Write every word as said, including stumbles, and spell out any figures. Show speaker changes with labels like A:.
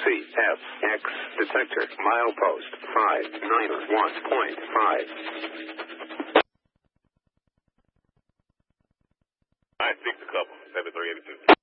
A: C F X detector, milepost five nine one point five.
B: I think the couple, seven three eight two.